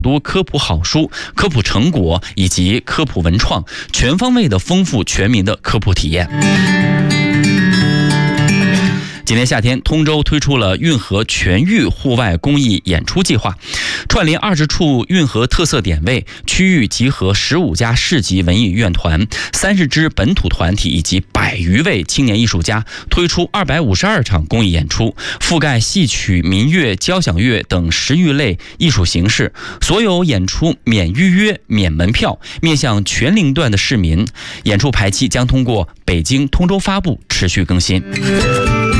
多科普好书、科普成果以及科普文创，全方位的丰富全民的科普体验。今年夏天，通州推出了运河全域户外公益演出计划，串联20处运河特色点位，区域集合15家市级文艺院团、30支本土团体以及100余位青年艺术家，推出252场公益演出，覆盖戏曲、民乐、交响乐等10余类艺术形式。所有演出免预约、免门票，面向全龄段的市民。演出排期将通过北京、通州发布，持续更新。